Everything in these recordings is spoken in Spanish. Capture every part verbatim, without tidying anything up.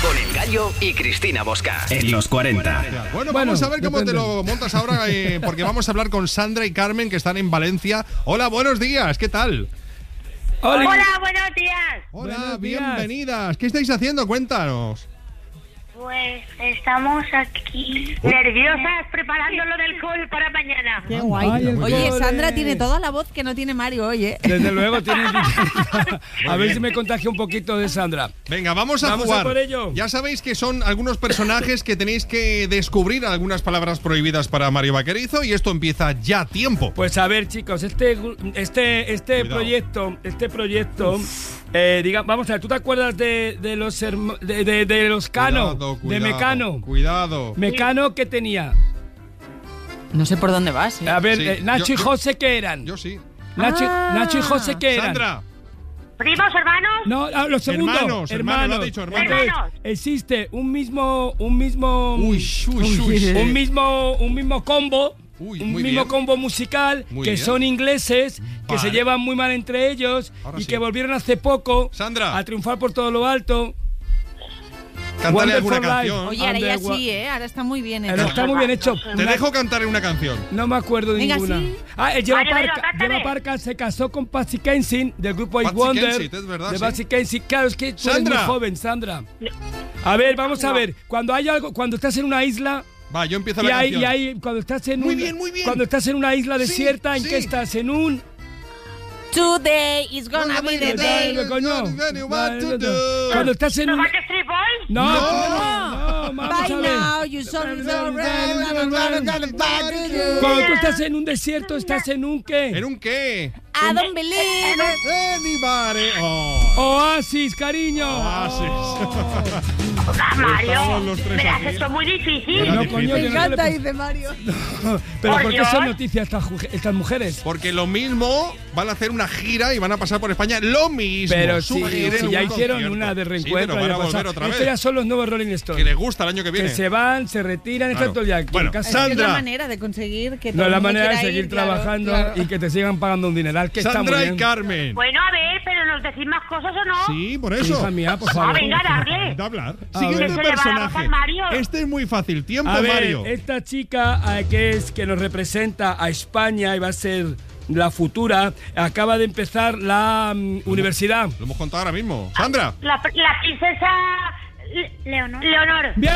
Con El Gallo y Cristina Bosca. En los cuarenta. Bueno, vamos bueno, a ver cómo depende. Te lo montas ahora, eh, porque vamos a hablar con Sandra y Carmen, que están en Valencia. Hola, buenos días, ¿qué tal? Hola, Hola buenos días. Hola, buenos bienvenidas. Días. ¿Qué estáis haciendo? Cuéntanos. Pues estamos aquí ¿Oh? nerviosas preparando lo del call para mañana. Qué guay. Ay, Oye, Sandra tiene toda la voz que no tiene Mario hoy, ¿eh? Desde luego tiene. A ver si me contagio un poquito de Sandra. Venga, vamos a vamos jugar. A por ello. Ya sabéis que son algunos personajes que tenéis que descubrir algunas palabras prohibidas para Mario Vaquerizo y esto empieza ya a tiempo. Pues a ver, chicos, este este este Cuidado. proyecto, este proyecto eh, diga, vamos a ver, ¿tú te acuerdas de, de los hermo, de, de, de los Cano? Cuidado, cuidado, de Mecano. Cuidado. Mecano, ¿qué tenía? No sé por dónde vas. ¿eh? A ver, sí, eh, Nacho yo, y José, ¿qué eran? Yo sí. Nacho, ah. Nacho y José, ¿qué eran? Sandra. ¿Primos, hermanos? No, ah, los segundos. Hermanos, hermanos. hermanos. Dicho, hermanos. hermanos. Existe un mismo, un mismo, uy, uy, uy. un mismo, un mismo combo. Uy, un muy mismo bien. combo musical muy que bien. son ingleses, que vale. se llevan muy mal entre ellos Ahora y sí. que volvieron hace poco Sandra. a triunfar por todo lo alto. Cántale alguna canción. Oye, ahora ya sí, ¿eh? Ahora está muy bien hecho. Ahora está muy bien hecho. Te dejo cantar una canción. No me acuerdo de Venga, ninguna. Sí. Ah, eh, Lleva Vale, Parca, venga, Lleva Parca se casó con Patsy Kensit del grupo Eight Patsy Wonder. Kensit, es verdad, de sí. Patsy Kensit. Claro, es que tú eres Sandra. muy joven, Sandra. A ver, vamos a ver. Cuando hay algo, cuando estás en una isla. Va, yo empiezo y la hay, canción. y hay, cuando estás en muy un, bien, muy bien. Cuando estás en una isla desierta, sí, ¿en sí. qué estás? En un. Today is gonna be the day. Cuando estás en un. ¿Backstreet Boys? No, No. no, no, vamos By a ver. now, you saw Cuando tú estás en un desierto, estás en un qué? ¿En un qué? I don't believe it. Anybody. Oh. Oasis, cariño. Oasis. Mario, Estamos los tres me lo has aquí. hecho muy difícil. Era No, difícil. coño, Me yo no encanta, le- dice Mario. Pero Por ¿por qué Dios. son noticias estas, ju- estas mujeres? Porque lo mismo van a hacer una gira y van a pasar por España lo mismo. Pero Su si, gira en si un ya hicieron concierto. una de Sí, reencuentro, pero van a el año volver pasado. otra Estos vez. ya son los nuevos Rolling Que Stones. les gusta el año que viene. Que se van, se retiran, Claro. están todo ya aquí Bueno, en casa. Sandra. Es la manera de conseguir que todo No es el la mundo manera de quiera seguir ir, claro, trabajando claro. y que te sigan pagando un dineral, que está muy Sandra bien. y Carmen. Bueno, a ver, pero ¿nos decís más cosas o no? Sí, por eso. Hija mía, por Ah, favor. venga, darle. De hablar. A Siguiente ver. Que se le va la voz personaje. al Mario. Este es muy fácil. Tiempo, A ver, Mario. esta chica eh, que es que nos representa a España y va a ser la futura, acaba de empezar la mm, universidad. Lo hemos contado ahora mismo. Sandra. La, la princesa Le- Leonor. Leonor. ¡Bien!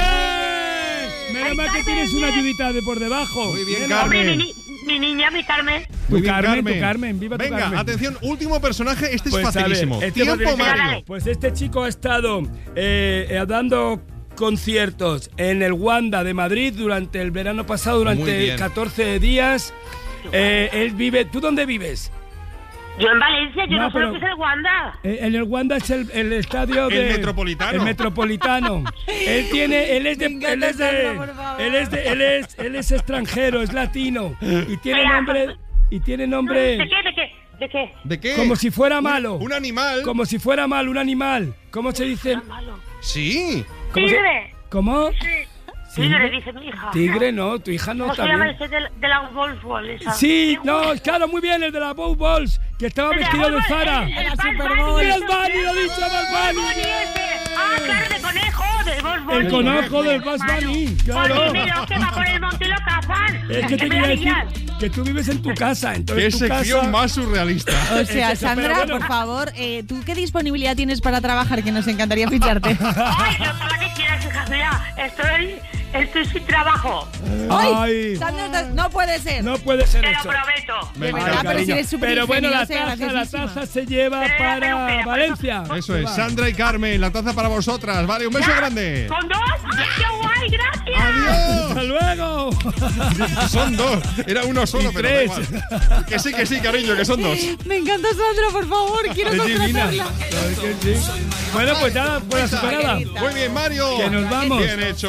Menos Ay, mal que Carmen, tienes una bien. ayudita de por debajo. Muy bien, Bien, Carmen. Hombre, mi, ni- mi niña, mi Carmen. Tu Muy bien, Carmen, tu Carmen, viva tu Venga, Carmen. atención, último personaje. Este Pues, es a ver, facilísimo. este Tiempo, facilísimo. Mario. Pues este chico ha estado eh, eh, dando conciertos en el Wanda de Madrid durante el verano pasado, Muy durante bien. catorce días. Eh, él vive. ¿Tú dónde vives? Yo en Valencia, yo No, no, sé pero- lo que es el Wanda. Eh, en el Wanda es el, el estadio El de Metropolitano. El Metropolitano. Él tiene, él es de, Me encanta él es de, Sandra, por favor. él es de, él es, él es extranjero, es latino y tiene Mira, nombre y tiene ¿De nombre qué? ¿De qué? ¿De qué? ¿De qué? como si fuera Un- malo. Un, animal. Como si fuera malo, un animal. ¿Cómo se dice? Malo. Sí. ¿Cómo se- Tigre. ¿Cómo? Sí. Tigre, dice mi hija. Tigre, no, tu hija no ¿Cómo se llama también. ese de, de la Wolf Wall esa? Sí, no, claro, muy bien, el de la Bow Balls, que estaba El de la vestido de Wolf Wall, Zara. el- el La Bad Super Bunny, Bowl. ¡El ese. Bunny, lo he dicho, Bad Bad Bunny! Bunny ese. Ah, claro, de conejo, de Wolf Wall. El conejo del Bad Bunny, claro. Porque mira, que va por el monte y lo cazan. Es que te me quería decir digas. que tú vives en tu casa, entonces Qué tu sección casa... más surrealista. O sea, Es eso, Sandra, pero bueno. por favor, eh, ¿tú qué disponibilidad tienes para trabajar? Que nos encantaría ficharte. Ay, yo para que quieras, hija mía, estoy, estoy sin trabajo. Ay, Sandra, estás- no puede ser. no puede ser Te lo eso. prometo. Me De verdad, encanta. pero si Cariño. eres súper Pero bueno, la ingeniosa y taza, la graciosísima. taza se lleva Pero, para pero, pero, Valencia. Eso es, Sandra y Carmen, la taza para vosotras. Vale, un beso grande. ¿Con dos? ¡Ay, qué guay! ¡Gracias! ¡Hasta ¡Adiós! luego! Son dos. Era uno solo, Y pero da tres. igual. Que sí, que sí, cariño, que son dos. Me encanta Sandra, por favor, quiero Es divina. contratarla. Claro que sí. Bueno, pues ya, pues la superada. Muy bien, Mario. Que nos vamos. Bien hecho.